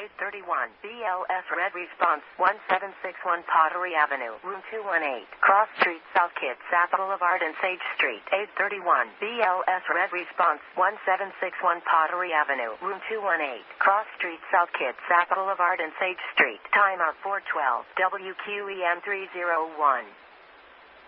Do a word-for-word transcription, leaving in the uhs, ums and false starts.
eight thirty-one B L S Red Response, one seven six one Pottery Avenue, room two one eight, Cross Street, South Kitsap Boulevard and Sage Street, eight thirty-one B L S Red Response, one seven six one Pottery Avenue, room two one eight, Cross Street, South Kitsap Boulevard and Sage Street. Timeout four twelve, W Q E M three oh one.